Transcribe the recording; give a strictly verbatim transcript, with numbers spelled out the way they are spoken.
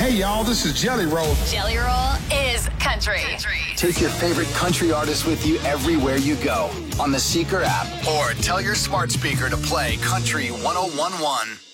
Hey, y'all, this is Jelly Roll. Jelly Roll is country. country. Take your favorite country artist with you everywhere you go on the Seeker app, or tell your smart speaker to play Country one oh one one.